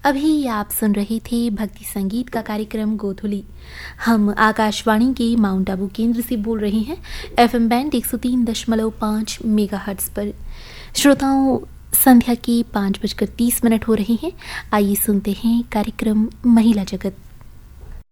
अभी आप सुन रहे थे भक्ति संगीत का कार्यक्रम गोधुली। हम आकाशवाणी के माउंट आबू केंद्र से बोल रहे हैं FM बैंड 103.5 मेगाहर्ट्ज पर। श्रोताओं, संध्या के 5:30 हो रहे हैं। आइए सुनते हैं कार्यक्रम महिला जगत।